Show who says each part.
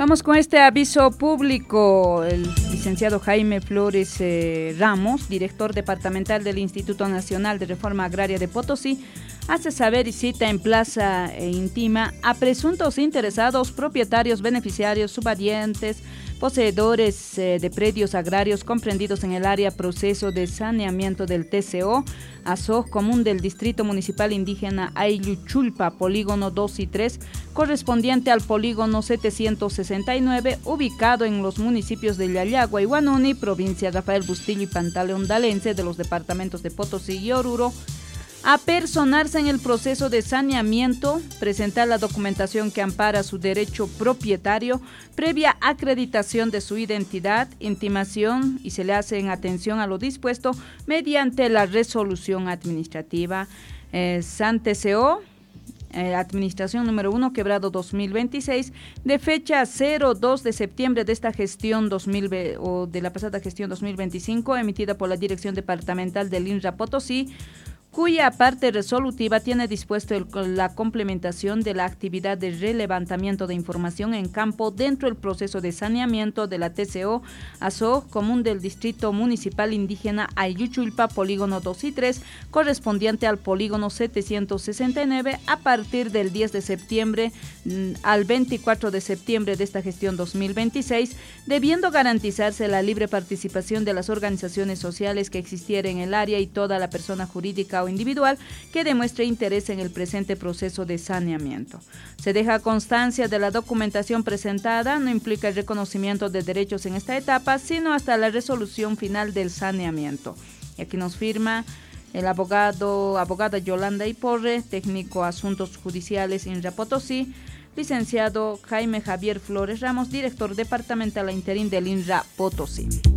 Speaker 1: Vamos con este aviso público. El licenciado Jaime Flores Ramos, director departamental del Instituto Nacional de Reforma Agraria de Potosí, hace saber y cita en plaza e intima a presuntos interesados, propietarios, beneficiarios, subadhientes, poseedores de predios agrarios comprendidos en el área proceso de saneamiento del TCO, ASOG común del Distrito Municipal Indígena Aylluychulpa, polígono 2 y 3, correspondiente al polígono 769, ubicado en los municipios de Yallagua y Huanuni, provincia Rafael Bustillo y Pantaleondalense de los departamentos de Potosí y Oruro, a personarse en el proceso de saneamiento, presentar la documentación que ampara su derecho propietario, previa acreditación de su identidad, intimación y se le hace en atención a lo dispuesto mediante la resolución administrativa SAN-TCO, Administración número 1, Quebrado 2026, de fecha 02 de septiembre de esta gestión de la pasada gestión 2025, emitida por la Dirección Departamental del INRA Potosí, cuya parte resolutiva tiene dispuesto la complementación de la actividad de relevantamiento de información en campo dentro del proceso de saneamiento de la TCO ASO común del Distrito Municipal Indígena Aylluychulpa, polígono 2 y 3, correspondiente al polígono 769, a partir del 10 de septiembre al 24 de septiembre de esta gestión 2026, debiendo garantizarse la libre participación de las organizaciones sociales que existiera en el área y toda la persona jurídica o individual que demuestre interés en el presente proceso de saneamiento. Se deja constancia de la documentación presentada, no implica el reconocimiento de derechos en esta etapa, sino hasta la resolución final del saneamiento. Y aquí nos firma el abogada Yolanda Iporre, técnico Asuntos Judiciales INRA Potosí, licenciado Jaime Javier Flores Ramos, director departamental interín del INRA Potosí.